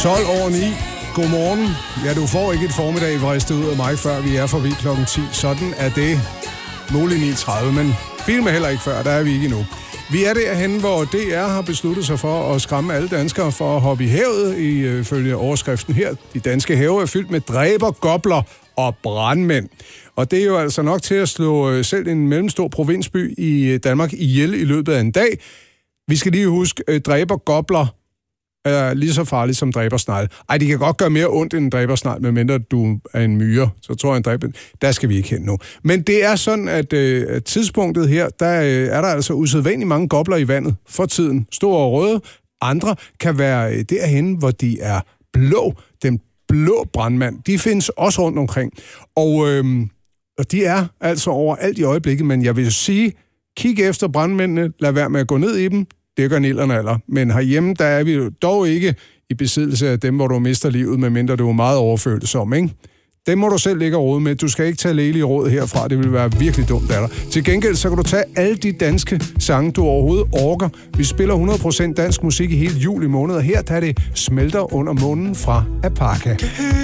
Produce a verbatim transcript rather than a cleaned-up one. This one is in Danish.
tolv over ni. Godmorgen. Ja, du får ikke et formiddag vristet ud af mig, før vi er forbi klokken ti. Sådan er det. Muligt ni tredive, men film er heller ikke før. Der er vi ikke endnu. Vi er derhen, hvor D R har besluttet sig for at skræmme alle danskere for at hoppe i havet, ifølge overskriften her. De danske have er fyldt med dræber, gobler og brandmænd. Og det er jo altså nok til at slå selv en mellemstor provinsby i Danmark ihjel i løbet af en dag. Vi skal lige huske, dræber, gobler er lige så farligt som dræbersnegl. Ej, de kan godt gøre mere ondt end en dræbersnegl, medmindre du er en myre. Så tror jeg, en dræber... Der skal vi ikke hen nu. Men det er sådan, at øh, tidspunktet her, der øh, er der altså usædvanligt mange gobler i vandet for tiden. Store og røde. Andre kan være øh, derhen, hvor de er blå. Den blå brandmand. De findes også rundt omkring. Og, øh, og de er altså overalt i øjeblikket, men jeg vil sige, kig efter brandmændene. Lad være med at gå ned i dem. Det gør nillerne aller. Men herhjemme, der er vi jo dog ikke i besiddelse af dem, hvor du mister livet, medmindre du er meget overfølsom, ikke? Dem må du selv ligge og rode med. Du skal ikke tage lægelige råd herfra. Det vil være virkelig dumt af dig. Til gengæld, så kan du tage alle de danske sange, du overhovedet orker. Vi spiller hundrede procent dansk musik i hele juli måned, og her tager det Smelter under månen fra Apaka.